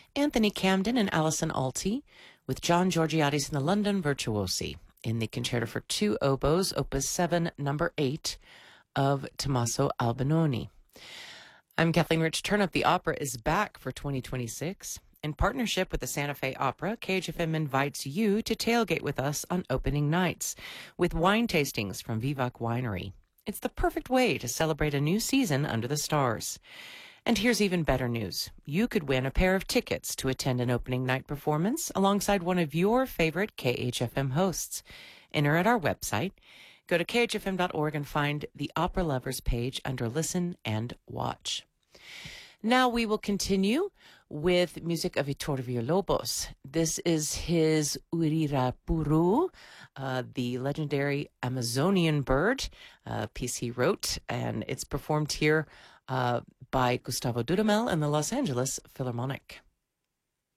Anthony Camden and Alison Alty, with John Georgiadis and the London Virtuosi in the Concerto for Two Oboes, Opus 7, number 8 of Tommaso Albinoni. I'm Kathleen Rich Turnip. The opera is back for 2026. In partnership with the Santa Fe Opera, KHFM invites you to tailgate with us on opening nights with wine tastings from Vivac Winery. It's the perfect way to celebrate a new season under the stars. And here's even better news. You could win a pair of tickets to attend an opening night performance alongside one of your favorite KHFM hosts. Enter at our website. Go to khfm.org and find the Opera Lovers page under Listen and Watch. Now we will continue with music of Heitor Villalobos. This is his Urirapuru, the legendary Amazonian bird, piece he wrote, and it's performed here by Gustavo Dudamel and the Los Angeles Philharmonic.